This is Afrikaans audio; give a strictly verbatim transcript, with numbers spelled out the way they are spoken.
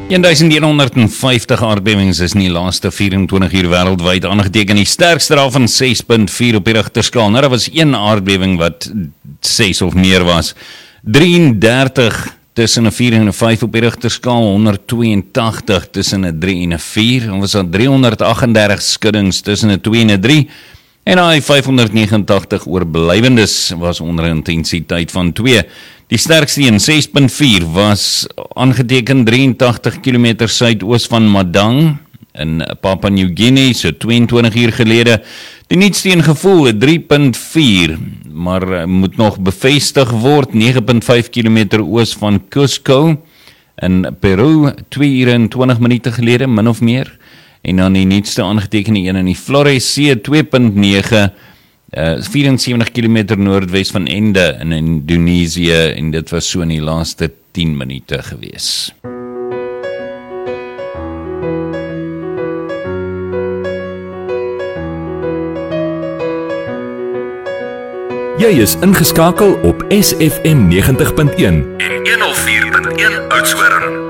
een honderd vyftig aardbewings is in die laaste vyf-en-twintig uur wêreldwyd aangeteken. Die sterkste daarvan ses punt vier op die Richterskaal. Nou, daar was een aardbewing wat ses of meer was. drieëndertig tussen 'n vier en 'n vyf op die Richterskaal, honderdtweeëntagtig tussen 'n drie en 'n vier. Dan was daar driehonderdagtendertig skuddings tussen 'n twee en 'n drie. En daai vyfhonderdnegenentagtig oorblywendes was onder 'n intensiteit van twee. Die sterkste een, ses punt vier, was aangeteken drieëntagtig kilometer suidoos van Madang in Papua New Guinea, so tweeëntwintig uur gelede. Die nuutste een gevoel, drie punt vier, maar moet nog bevestig word, nege punt vyf kilometer oos van Cusco in Peru, twee ure en twintig minute gelede, min of meer. En dan die nuutste aangetekende een in die Flores See, twee punt nege, uh, vierensewentig kilometer noordwes van Ende in Indonesië, en dit was so in die laaste tien minute gewees. Jy is ingeskakel op S F M negentig punt een en honderd vier punt een Oudtshoorn.